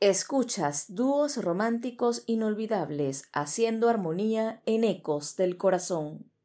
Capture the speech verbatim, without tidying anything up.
Escuchas dúos románticos inolvidables haciendo armonía en ecos del corazón.